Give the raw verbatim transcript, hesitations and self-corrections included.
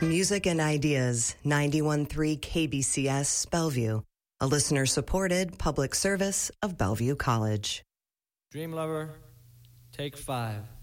Music and Ideas, ninety-one point three K B C S, Bellevue, a listener-supported public service of Bellevue College. Dream Lover, take five.